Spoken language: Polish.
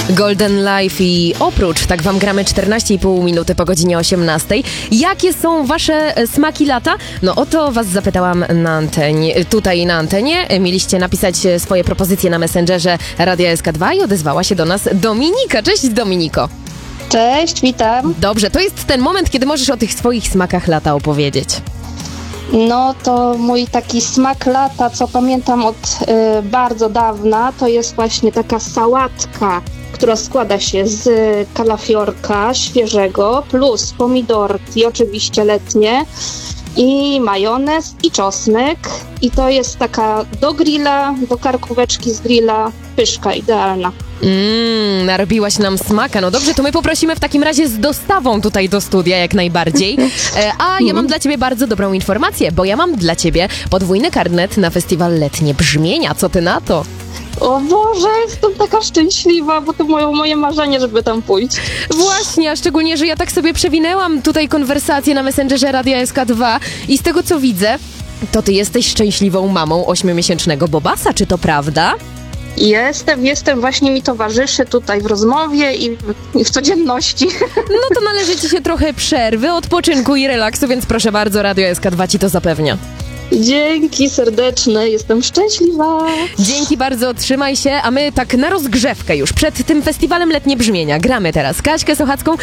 Golden Life i oprócz, tak wam gramy 14,5 minuty po godzinie 18. Jakie są wasze smaki lata? No o to was zapytałam na antenie, tutaj na antenie. Mieliście napisać swoje propozycje na Messengerze Radia SK2 i odezwała się do nas Dominika. Cześć Dominiko. Cześć, witam. Dobrze, to jest ten moment, kiedy możesz o tych swoich smakach lata opowiedzieć. No to mój taki smak lata, co pamiętam od bardzo dawna, to jest właśnie taka sałatka, która składa się z kalafiorka świeżego, plus pomidorki, oczywiście letnie, i majonez, i czosnek. I to jest taka do grilla, do karkóweczki z grilla, pyszka idealna. Narobiłaś nam smaka. No dobrze, to my poprosimy w takim razie z dostawą tutaj do studia jak najbardziej. A ja mam dla ciebie bardzo dobrą informację, bo ja mam dla ciebie podwójny karnet na festiwal Letnie Brzmienia. Co ty na to? O Boże, jestem taka szczęśliwa, bo to moje marzenie, żeby tam pójść. Właśnie, a szczególnie, że ja tak sobie przewinęłam tutaj konwersację na Messengerze Radia SK2 i z tego co widzę, to ty jesteś szczęśliwą mamą 8-miesięcznego Bobasa, czy to prawda? Jestem, właśnie mi towarzyszy tutaj w rozmowie i w codzienności. No to należy ci się trochę przerwy, odpoczynku i relaksu, więc proszę bardzo, Radio SK2 ci to zapewnia. Dzięki serdeczne, jestem szczęśliwa. Dzięki bardzo, trzymaj się, a my tak na rozgrzewkę już przed tym festiwalem Letnie Brzmienia gramy teraz Kaśkę Sochacką